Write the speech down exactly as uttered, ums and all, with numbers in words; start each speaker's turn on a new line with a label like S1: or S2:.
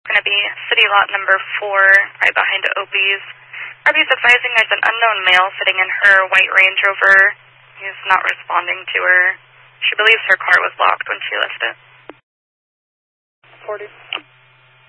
S1: Going to be city lot number four, right behind Opie's. R B's advising there's an unknown male sitting in her white Range Rover. He's not responding to her. She believes her car was locked when she left it.
S2: forty.